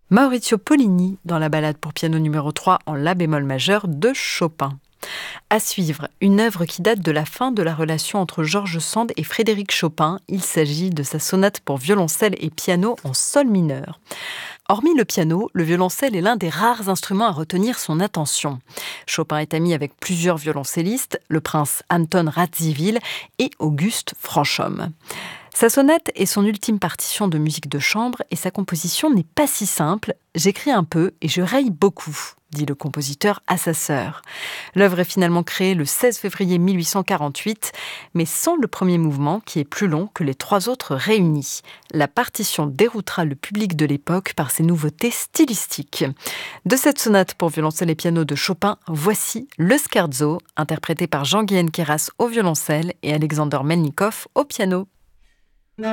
Maurizio Pollini dans la ballade pour piano numéro 3 en la bémol majeur de Chopin. À suivre, une œuvre qui date de la fin de la relation entre George Sand et Frédéric Chopin. Il s'agit de sa sonate pour violoncelle et piano en sol mineur. Hormis le piano, le violoncelle est l'un des rares instruments à retenir son attention. Chopin est ami avec plusieurs violoncellistes, le prince Anton Radziwiłł et Auguste Franchomme. Sa sonate est son ultime partition de musique de chambre et sa composition n'est pas si simple. J'écris un peu et je raye beaucoup, dit le compositeur à sa sœur. L'œuvre est finalement créée le 16 février 1848, mais sans le premier mouvement qui est plus long que les 3 autres réunis. La partition déroutera le public de l'époque par ses nouveautés stylistiques. De cette sonate pour violoncelle et piano de Chopin, voici le scherzo, interprété par Jean-Guyen Queyras au violoncelle et Alexander Melnikov au piano.